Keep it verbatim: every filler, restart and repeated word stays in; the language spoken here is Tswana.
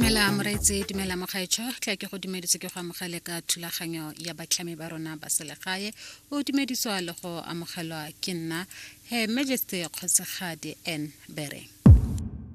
Dumela moreetsi, dumela mogaetsho, tla ke go dumedise ke go amogele ka thulaganyo ya batlhami ba rona ba selegae o dumediswa le go amogelwa ke nna Her Majesty Kgosigadi N Bere.